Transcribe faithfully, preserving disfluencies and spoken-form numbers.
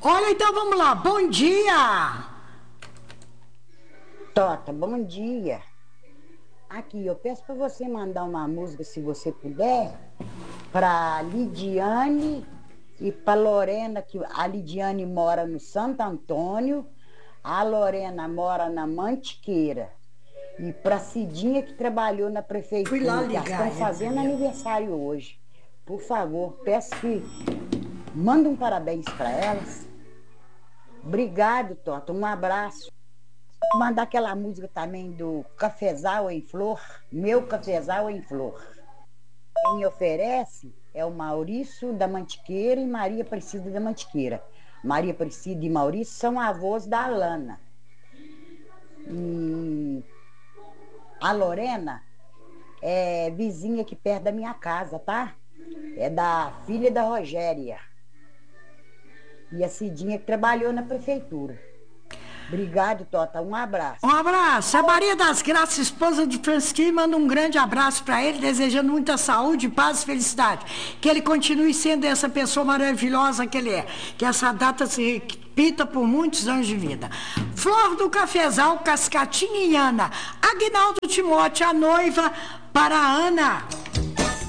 Olha, então vamos lá. Bom dia! Tota, bom dia. Aqui, eu peço para você mandar uma música, se você puder, para Lidiane e para Lorena, que a Lidiane mora no Santo Antônio, a Lorena mora na Mantiqueira. E para Cidinha, que trabalhou na Fui lá prefeitura, que elas ligar, estão fazendo entendeu? aniversário hoje. Por favor, peço que manda um parabéns para elas. Obrigado, Tota. Um abraço. Mandar aquela música também do Cafezal em Flor, Meu Cafezal em Flor. Quem oferece é o Maurício da Mantiqueira e Maria Aparecida da Mantiqueira. Maria Aparecida e Maurício são avós da Alana. E a Lorena é vizinha aqui perto da minha casa, tá? É da filha da Rogéria. E a Cidinha que trabalhou na prefeitura. Obrigado, Tota. Um abraço. Um abraço. A Maria das Graças, esposa de Francisquinho, manda um grande abraço para ele, desejando muita saúde, paz e felicidade. Que ele continue sendo essa pessoa maravilhosa que ele é. Que essa data se repita por muitos anos de vida. Flor do Cafezal, Cascatinha e Ana. Aguinaldo Timóteo, a noiva para a Ana.